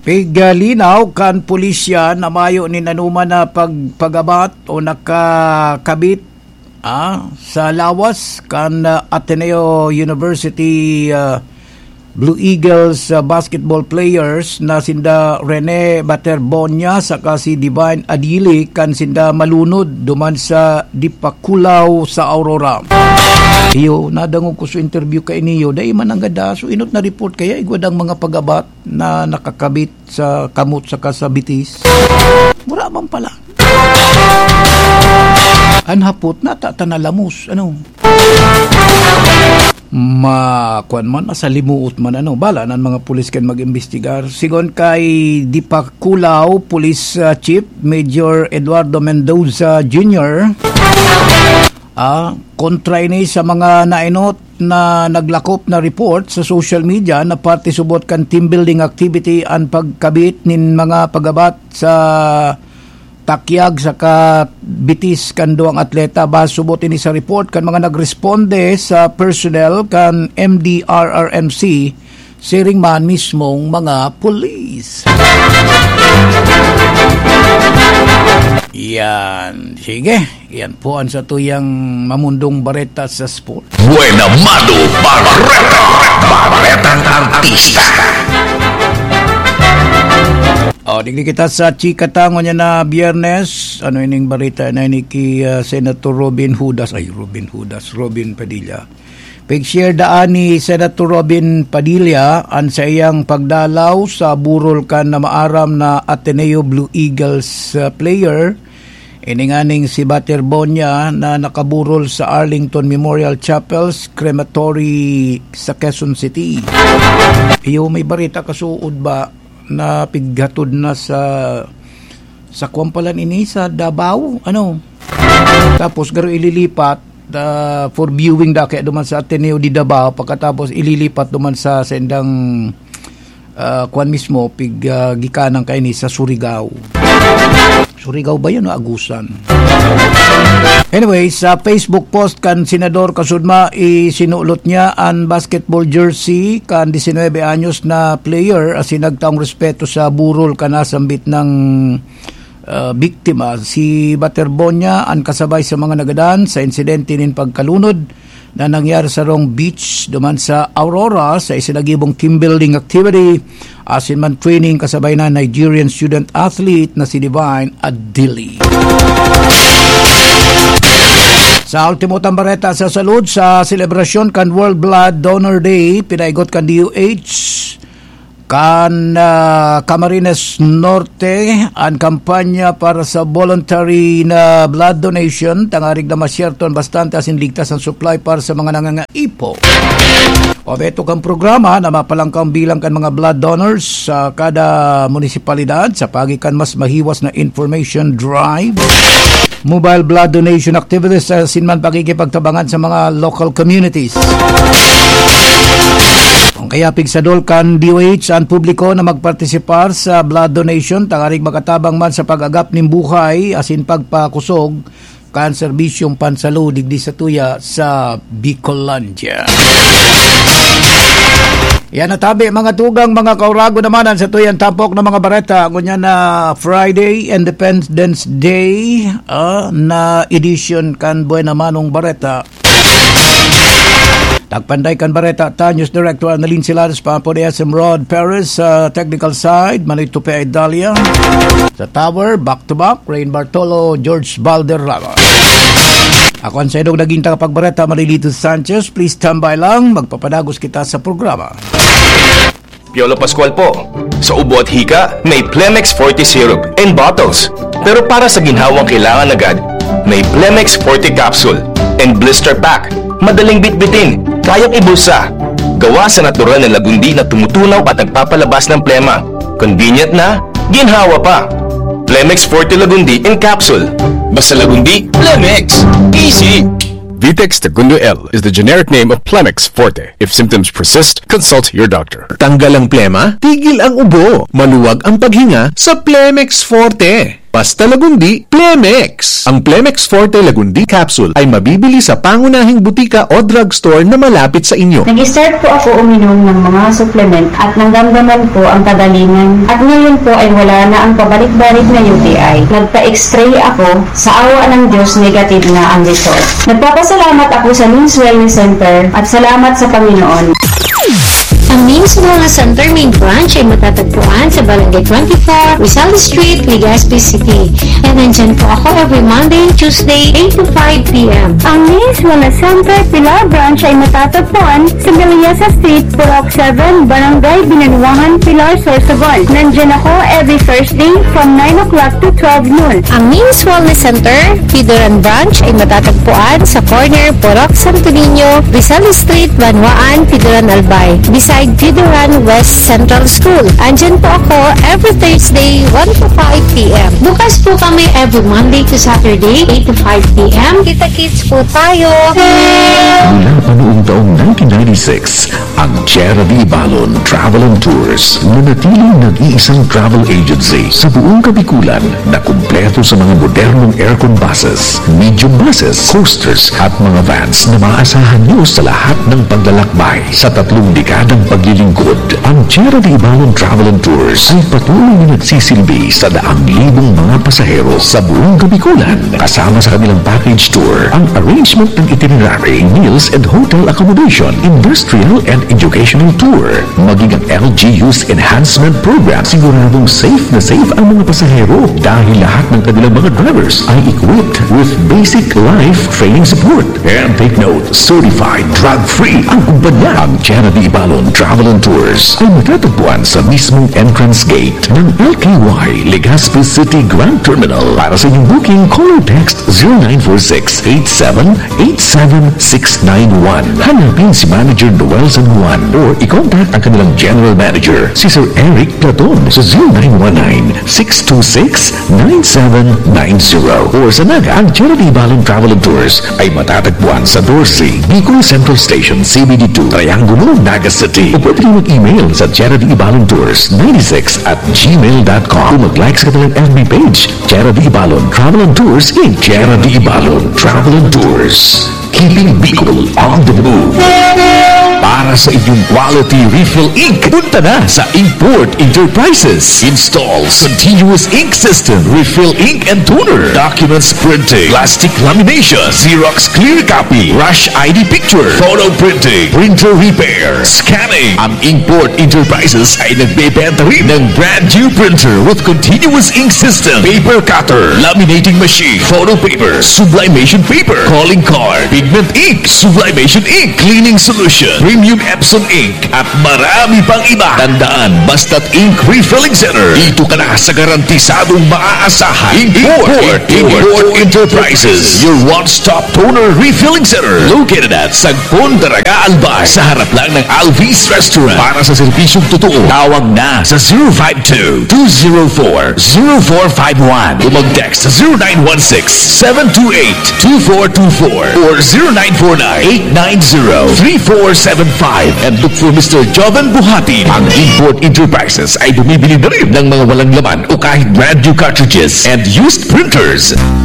Pigalinaw kan pulisya na mayo ni nanuman na pagabat o nakakabit sa lawas kan Ateneo University Blue Eagles basketball players na sinda Rene Baterbonia saka si Divine Adili kan sinda malunod duman sa Dipakulaw sa Aurora. Iyo, nadangog ko sa interview kay niyo, dahil man ang gada, so inot na report kaya igwadang mga pagabat na nakakabit sa kamot saka sa bitis. Mura man pala. Anhapot na tatanalamus, ano? Makuan man, asa limuot man, ano? Bala ng mga pulis kan mag-imbestigar. Sigon kay Dipakulaw, Police Chief Major Eduardo Mendoza Jr., kontra ini sa mga nainot na naglakop na report sa social media na parte subot kan team building activity ang pagkabit nin mga pagabat sa takyag sa bitis kan duang atleta. Bas subot ini sa report kan mga nagresponde sa personnel kan MDRRMC siring man mismong mga pulis. Yan. Sige. Yan po ang sa tuyang mamundong bareta sa sport. Buena Mano Bareta. Baretang artista. Digli kita sa chikatang niya na Biyernes. Ano ining bareta na ini ki Senator Robin Padilla. Pag-share daan ni Senator Robin Padilla ang sa iyang pagdalaw sa burol kan na maaram na Ateneo Blue Eagles player. Ininganing si Baterbonia na nakaburol sa Arlington Memorial Chapels Crematory sa Quezon City. Iyo, may barita kasuod ba na pighatod na sa kuwampalan ini sa Davao? Ano? Tapos garo ililipat for viewing da kaya duman sa Ateneo di Davao, pagkatapos ililipat duman sa sendang kuan mismo gikanang kay ni sa Surigao. Surigao ba yun o Agusan? Anyway, sa Facebook post kan Senador Kasudma, isinulot niya ang basketball jersey kan 19 anyos na player as nagtaong respeto sa burol kanasambit ng biktima. Si Baterbonia ang kasabay sa mga nagadan sa insidente nin pagkalunod na nangyari sa Rong Beach duman sa Aurora sa isinagibong team building activity asin man training kasabay na Nigerian student athlete na si Divine Adili. Sa ultimo tambareta sa salud sa selebrasyon kan World Blood Donor Day, pinaigot kan DOH kan Camarines Norte ang kampanya para sa voluntary na blood donation tangarig na masyerton bastante asin ligtas ang supply para sa mga nangangaipo. O beto kang programa na mapalangkang bilang kan mga blood donors sa kada munisipalidad sa pagikan mas mahiwas na information drive, mobile blood donation activities sa sinman pagkikipagtabangan sa mga local communities. Kaya pigsadol kan DOH ang publiko na magpartisipar sa blood donation tangarig makatabang man sa pag-agap ning buhay asin pagpakusog kan serbisyong pansalud digdi sa tuya sa Bicolandia. Yan natabi mga tugang mga kaurago namanan sa tuyang tapok ng mga bareta ngunya na Friday Independence Day na edition kan Buena Manong Bareta. Tagpanday kan Bareta ta News Director Annalyn Silares pa po SM Rod Perez sa technical side Manito P. Idalia sa tower back to back Rain Bartolo George Valderrama. Ako ang saydog naging tagapagbareta Marilito Sanchez. Please tambay lang, magpapadagos kita sa programa. Piolo Pascual po. Sa ubo at hika, may Plemex Forte Syrup and bottles. Pero para sa ginhawang kailangan agad, may Plemex Forte Capsule and Blister Pack. Madaling bitbitin, kayang ibulsa. Gawa sa natural na lagundi na tumutunaw at nagpapalabas ng plema. Convenient na, ginhawa pa. Plemex Forte Lagundi in Capsule. Basta lagundi, Plemex. Easy! Vitex Segundo L is the generic name of Plemex Forte. If symptoms persist, consult your doctor. Tanggal ang plema, tigil ang ubo. Maluwag ang paghinga sa Plemex Forte. Basta Lagundi, Plemex. Ang Plemex Forte Lagundi Capsule ay mabibili sa pangunahing butika o drugstore na malapit sa inyo. Nag-start po ako uminom ng mga supplement at nanggamdaman po ang kagalingan. At ngayon po ay wala na ang pabalik-balik na UTI. Nagpa-x-ray ako. Sa awa ng Diyos, negative na ang result. Nagpapasalamat ako sa Means Wellness Center at salamat sa Panginoon. Ang Means Wellness Center main branch ay matatagpuan sa Barangay 24, Rizal Street, Legazpi City. And nandyan po ako every Monday, Tuesday, 8 to 5 p.m. Ang Means Wellness Center Pilar branch ay matatagpuan sa Galiasa Street, Purok 7, Barangay Binanuangan, Pilar, Sorsogon. Nandyan ako every Thursday from 9 o'clock to 12 noon. Ang Means Wellness Center, Pidoran branch ay matatagpuan sa corner Purok Santo Niño, Rizal Street, Banwaan, Pidoran Albay. Beside Pidoran West Central School. Andyan po ako every Thursday, 1 to 5 p.m. Bukas po kami every Monday to Saturday, 8 to 5 p.m. Kita-kits po tayo! Mula pa noong taong 1996, ang Chera Di Balon Travel and Tours nanatiling nag-iisang travel agency sa buong Kabikulan na kumpleto sa mga modernong aircon buses, medium buses, coasters at mga vans na maaasahan nyo sa lahat ng paglalakbay. Sa 3 dekadang paglilingkod, ang Chera Di Balon Travel and Tours ay patuloy na nagsisilbi sa daang-libong mga pasahero sa buong Kabikulan. Kasama sa kanilang package tour, ang arrangement ng itinerary, meals and hotel accommodation, industrial and educational tour, maging ang LGU's enhancement program. Siguradong safe na safe ang mga pasahero dahil lahat ng kanilang mga drivers ay equipped with basic life training support. And take note, certified drug-free ang kumpanya. Ang Chera Di Balon Travel and Tours ay matatagpuan sa mismong entrance gate ng LKY Legazpi City Grand Terminal. Para sa inyong booking, call or text 0946-8787-691. Hanapin si Manager Noel San Juan or i-contact ang kanilang General Manager, si Sir Eric Platon sa 0919-626-9790. Or sa Naga, ang Chera Di Balon Travel and Tours ay matatagpuan sa Dorsey, Bicol Central Station, CBD2, Triangulo, Naga City. O pwede rin mag-email sa CheraDiBalonTours96@gmail.com o mag-like sa kanilang FB page, Chera Di Balon Travel and Tours in Chera Di Balon Travel and Tours. Keeping Bicol on the move. Para sa inyong quality refill ink, punta na sa Import Enterprises. Installs continuous ink system, refill ink and toner, documents printing, plastic lamination, Xerox clear copy, rush ID picture, photo printing, printer repair, scanning. Ang Import Enterprises ay nagbebenta rin ng brand new printer with continuous ink system, paper cutter, laminating machine, photo paper, sublimation paper, calling card, pigment ink, sublimation ink, cleaning solution, premium Epson ink, at marami pang iba. Tandaan, basta't ink refilling center, dito ka na sa garantisadong maaasahan. Import Enterprises, your one-stop toner refilling center, located at Sagpon, Daraga, Albay, sa harap lang ng Alvis Restaurant. Para sa serbisyong totoo, tawag na sa 052-204-0451 o mag-text sa 0916-728-2424 or 0949-890-3475 and look for Mr. Jovan Buhati. Ang Import Enterprises ay bumibili na rin ng mga walang laman o kahit brand new cartridges and used printers.